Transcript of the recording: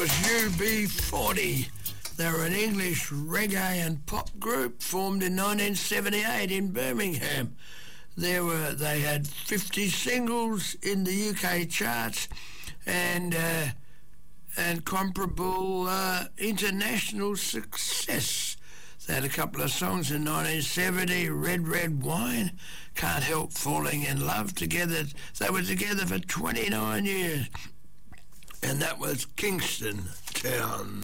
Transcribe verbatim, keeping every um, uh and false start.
was U B forty. They were an English reggae and pop group formed in nineteen seventy-eight in Birmingham. There were they had fifty singles in the U K charts and uh, and comparable uh, international success. They had a couple of songs in nineteen seventy, Red Red Wine, Can't Help Falling in Love. Together, they were together for twenty-nine years, and that was Kingston Town.